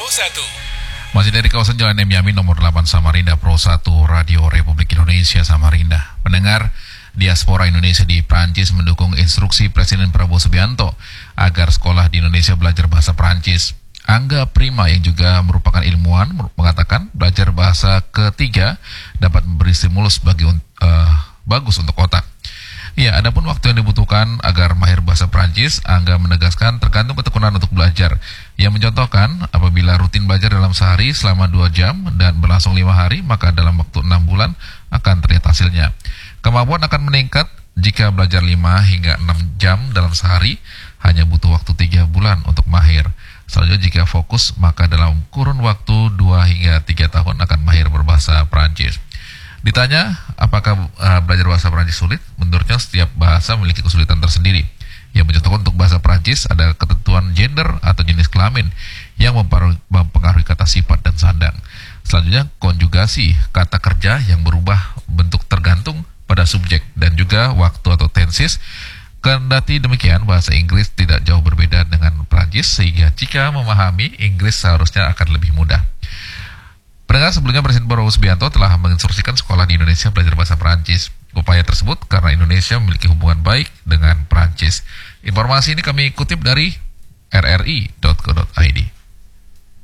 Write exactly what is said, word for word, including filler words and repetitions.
satu. Masih dari kawasan Jalan M. Yamin nomor delapan Samarinda, Pro satu Radio Republik Indonesia Samarinda. Pendengar, diaspora Indonesia di Prancis mendukung instruksi Presiden Prabowo Subianto agar sekolah di Indonesia belajar bahasa Prancis. Angga Prima yang juga merupakan ilmuwan mengatakan belajar bahasa ketiga dapat memberi stimulus bagi uh, bagus untuk otak. Ya, adapun waktu yang dibutuhkan agar mahir bahasa Prancis, Angga menegaskan tergantung ketekunan untuk belajar. Ia mencontohkan, apabila rutin belajar dalam sehari selama dua jam dan berlangsung lima hari, maka dalam waktu enam bulan akan terlihat hasilnya. Kemampuan akan meningkat jika belajar lima hingga enam jam dalam sehari, hanya butuh waktu tiga bulan untuk mahir. Selanjutnya jika fokus, maka dalam kurun waktu dua hingga tiga tahun akan mahir berbahasa Prancis. Ditanya, apakah uh, belajar bahasa Prancis sulit? Menurutnya setiap bahasa memiliki kesulitan tersendiri. Yang mencontohkan untuk bahasa Prancis ada ketentuan gender atau jenis kelamin yang mempengaruhi kata sifat dan sandang. Selanjutnya konjugasi, kata kerja yang berubah bentuk tergantung pada subjek dan juga waktu atau tenses. Kendati demikian, bahasa Inggris tidak jauh berbeda dengan Prancis, sehingga jika memahami Inggris seharusnya akan lebih mudah. Pendengar, sebelumnya Presiden Prabowo Subianto telah menginstruksikan sekolah di Indonesia belajar bahasa Prancis. Upaya tersebut karena Indonesia memiliki hubungan baik dengan Prancis. Informasi ini kami kutip dari r r i dot co dot i d.